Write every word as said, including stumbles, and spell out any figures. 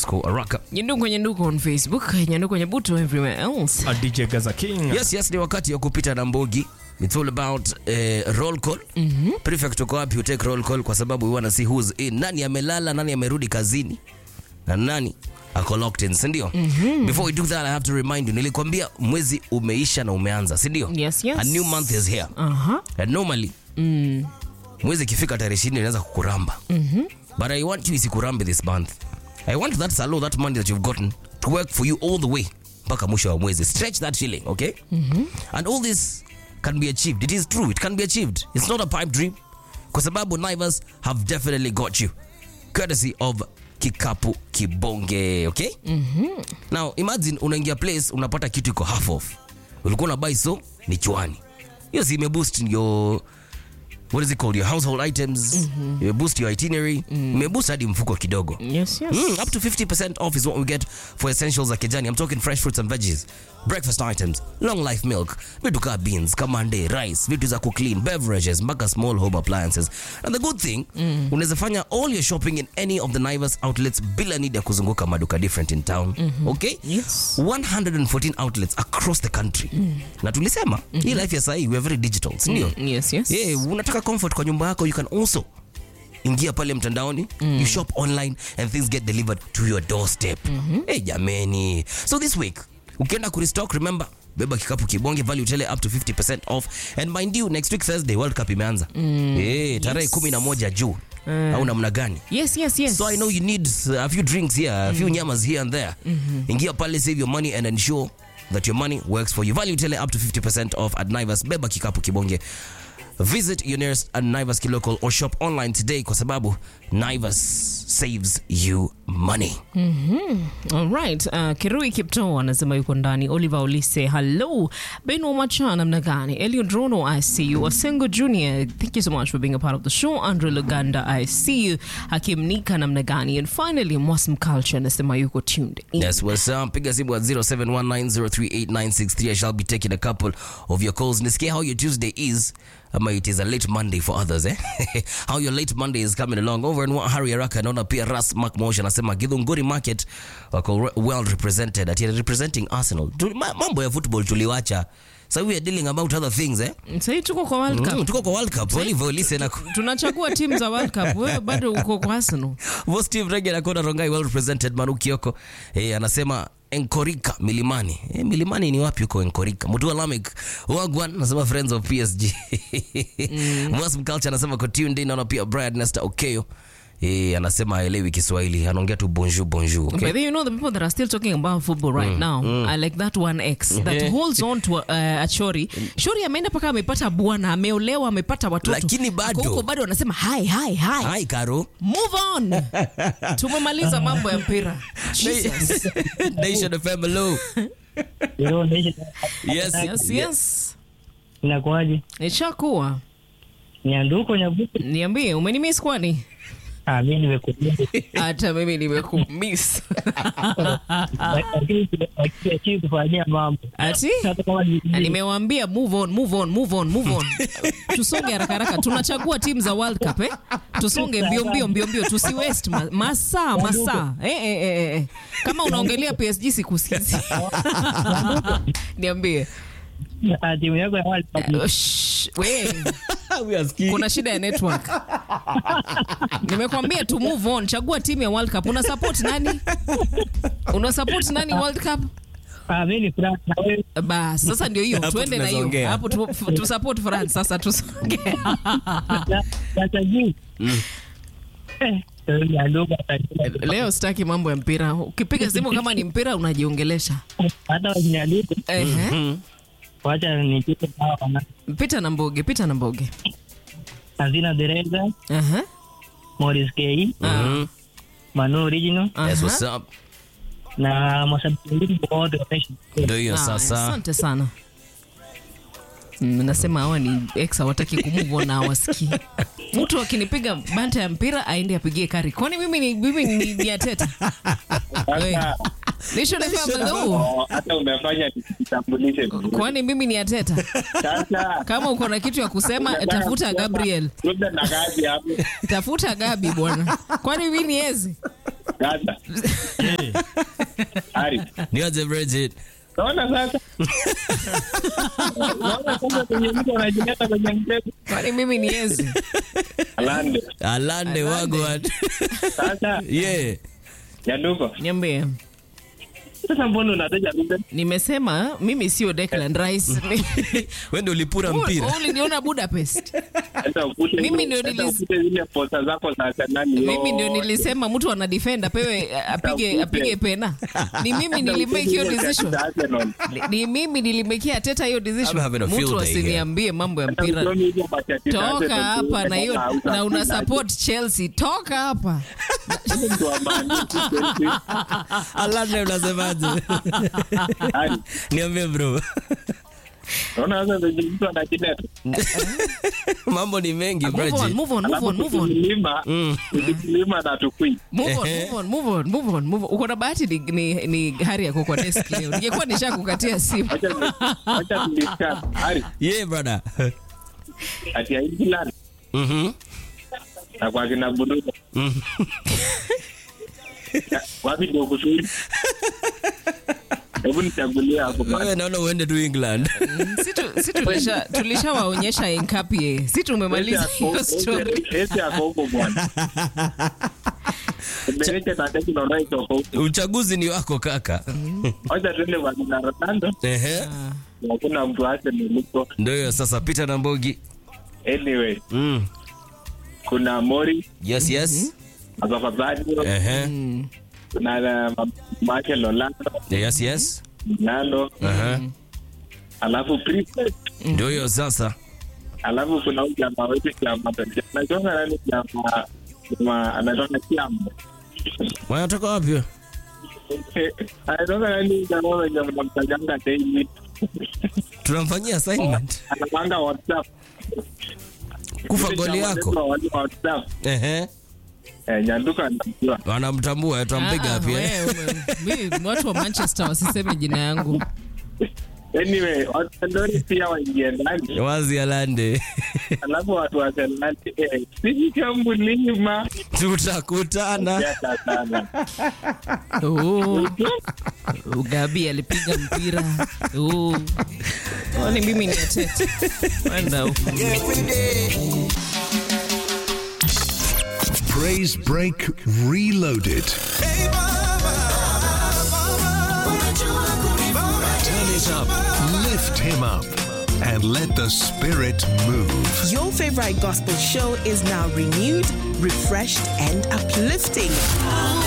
underscore Araka. Nyenduko Nyenduko on Facebook, Nyenduko Nyebuto everywhere else. A D J Gaza King. Yes, yes, ni wakati ya kupita na Mbogi. It's all about uh, roll call. Mm-hmm. Prefect uko wapi, you take roll call kwa sababu we wanna see who's in. Nani amelala, nani amerudi kazini, na nani ako locked in, sindio? Mm-hmm. Before we do that, I have to remind you, nilikwambia mwezi umeisha na umeanza, sindio? Yes, yes. A new month is here. Uh-huh. And normally, mm. mwezi kifika tarehe ishirini inaanza kukuramba. Mm-hmm. But I want you isikurambe this month. I want that salo, that money that you've gotten to work for you all the way mpaka mwisho wa mwezi. Stretch that shilling, okay? Mm-hmm. And all this can be achieved. It is true, it can be achieved. It's not a pipe dream. Kwa sababu Naivas have definitely got you. Courtesy of Kikapu Kibonge, okay? Mm-hmm. Now, imagine unaingia place, unapata kitu iko half off. Ulikuwa unabuy so, ni chwani. Hiyo si imeboost your, what is it called, your household items, mm-hmm. you boost your itinerary, mm. imeboost hadi mfuko kidogo. Yes, yes. Mm, up to fifty percent off is what we get for essentials like Kijani. I'm talking fresh fruits and veggies, breakfast items, long life milk, vitu ka beans, kamande, rice, vitu za kuclean, beverages, mpaka small home appliances. And the good thing, mm. unaweza fanya all your shopping in any of the Naivas outlets bila need ya kuzunguka maduka different in town. Mm-hmm. Okay? Yes. one hundred fourteen outlets across the country. Mm. Na tulisema, mm-hmm. hii life ya sahi, we are very digital, sindio? Mm, yes, yes. Yeah, unataka comfort kwa nyumba yako, you can also ingia pale mtandaoni, mm. you shop online and things get delivered to your doorstep. Mm-hmm. Hey jameni. So this week, ukienda kurestock, remember, beba Kikapu Kibonge, value tele up to fifty percent off. And mind you, next week Thursday, World Cup imeanza. Mm. Hey, tarehe yes. kumi na moja juu. Uh, au namna gani? Yes, yes, yes. So I know you need a few drinks here, a few mm. nyamas here and there. Mm-hmm. Ingia pale, save your money and ensure that your money works for you. Value tele up to fifty percent off at Naivas. Beba Kikapu Kibonge. Visit your nearest Naivas local or shop online today kwa sababu Naivas saves you money. Mm-hmm. All right. Uh, Kirui Kipto anasema yuko ndani. Oliver Olise, hello. Beno Macha namna gani? Elio Drono, I see you. Asengo Junior, thank you so much for being a part of the show. Andre Luganda, I see you. Hakim Nika namna gani? And finally, Mwasm Culture anasema yuko tuned in. Yes, what's up? Piga simu at zero seven one nine zero three eight nine six three. I shall be taking a couple of your calls. Nisikia how your Tuesday is. Ama it is a late Monday for others, eh? How your late Monday is coming along. Over in Harry Araka, naona pia Ras Mark Motion anasema Githunguri Market wako well represented. Ati representing Arsenal. Mambo ya football tuliwacha. So we are dealing about other things, eh? Sasa tuko kwa World Cup. Mm, tuko kwa World Cup. Oliver listen na tunachagua team za World Cup. Wewe bado uko kwa Arsenal. Boss Steve Rege na Kona Rongai well represented. Manu Kioko eh anasema Enkorika Milimani. Eh, Milimani ni wapi uko Enkorika? Mutua Lamek Wagwan anasema friends of P S G. Mm. Mwasm Culture anasema ko tuned in, na pia Brad Nesta Okeyo. Eh, anasema haelewi Kiswahili, anaongea tu bonjour bonjour, okay? But then you know the people that are still talking about football right mm, now, mm. I like that one X that holds on to uh, a Shori. Shori ameenda paka amepata bwana, ameolewa, amepata watoto. Lakini bado huko bado anasema hi hi hi. Hi Karo. Move on. Tumemaliza mambo ya mpira. Jesus. Nation F M hello. Yo, Nation. Yes, yes, yes. Inakuaje? Nishakuwa. Nyanduko Nyabuto. Niambie, umenimiss kwani? Ah, mimi nimekumiss. Hata mimi nimekumiss. Lakini kitu kufanyia mambo. Ati? Nimewaambia move on, move on, move on, move on. Tusonge haraka haraka. Tunachagua team za World Cup, eh? Tusonge mbio mbio mbio mbio, tusi waste masaa masaa. Eh eh eh eh. Kama unaongelea P S G sikusikizi. Niambie. Timu yako ya World Cup. Wewe. Kuna shida ya network. Nimekwambia to move on, chagua timu ya World Cup. Una support nani? Una support nani World Cup? Ah, mimi France na wewe. Bas, sasa ndio hiyo. Tuende na hiyo. Hapo tu, tu support France sasa tusonge. Sasa juu. Mm. Leo sitaki mambo ya mpira. Ukipiga simu kama ni mpira unajiongelesha. Hata wanyalipo. Eh. Wacha nipite hawa. Pita na Mboge, pita na Mboge. Azina Dereza. Aha. Uh-huh. Morris K. Mhm. Manu Original. Uh-huh. Yes, what's up? Na mashabiki wote wa fashion. Ndio hiyo sasa. Asante sana. Nasema hawa ni ex hawataki kumove na hawasikii. Mtu akinipiga banta ya mpira aende apigie kari. Kwani mimi ni mimi ni diateta? Nisho na family. Hata umefanya kitambulishe. Kwani mimi ni ateta? Sasa kama uko na kitu ya kusema tafuta Gabriel. Labda na Gabi hapo. Tafuta Gabi bwana. Kwani mimi ni ezi? Gaza. Niaje Bridget. Naona sasa. Naona sasa kwenye mtu anajileta kwenye mtego. Kwani mimi ni Yesu? Alande. Alande wagwan. Sasa. Yeah. Nyanduko. Niambie. Sasa mbona unataja Ruben? Nimesema mimi sio Declan Rice. Wewe ndio ulipura Wewe mpira. uliniona Budapest. Hata ukute. Mimi ndio hata nilis- ukute zile posta zako za Arsenal. Mimi ndio nilisema mtu ana defend apewe apige apige pena. Ni mimi nilimake hiyo decision. Ni- Ni mimi nilimekea Teta hiyo decision. I'm having a field Mtu day here. asiniambie mambo ya mpira. Toka hapa na hiyo na una support Chelsea. Toka hapa. Alande unasemaje? Niambie bro. Unaona sasa ndio mtu anajileta. Mambo ni mengi Move on, Bridget. move on, move on, move on. Lima, lima na tukui. Move on, move on, move on, move on, move on. Uko na bahati ni, ni, ni Hari yako kwa desk leo. Ningekuwa nishakukatia simu. Acha acha tuliskat. Hari, Yeah brother. ati ya England Mhm. na kwa kina Burundi. Mhm. Wapi ndio kusudi? Hebu nichagulie hapo basi. Wewe naona uende tu England. Si tu- si tulisha tulishawaonyesha Enkapie. Si tumemaliza hiyo story. Ese yako huko bwana. Mbeleke na teki na right huko. Uchaguzi ni wako kaka. Acha tuende kwa kina Ronaldo. Ehe. Hakuna mtu ase niliko. Ndio hiyo sasa Peter na Mbogi. Anyway, Mm. kuna Mori, Yes yes. Azafazadio, Ehe. kuna Michael Olando, Yes yes. Nalo, Ehe. alafu Prefect, Ndio hiyo sasa. alafu kuna huyu jamaa wetu jamaa anaitwa nani jamaa jamaa anaitwa Kiambo. Wanatoka wapi? Anaitwa nani jamaa wenye mnamtajanga daily. Tunamfanyia assignment. Anapanga WhatsApp. Kufa goli yako. Kwa wali wa WhatsApp. Ehe. Eh, Nyanduka anamjua. Wanamtambua tutampiga Ah, wapi? eh? wewe, mimi watu wa Manchester wasiseme jina yangu. Anyway, Arsenal pia waingie ndani. Wazi Alande. Alafu watu wa Arsenal eh, sisi kama Lima Tutakutana. ya sana. Oh. Ugabi alipiga mpira. Oh. Kwani mimi ni Atete. Wenda huko. Praise Break Reloaded. Turn it up, lift him up, and let the spirit move. Your favorite gospel show is now renewed, refreshed, and uplifting.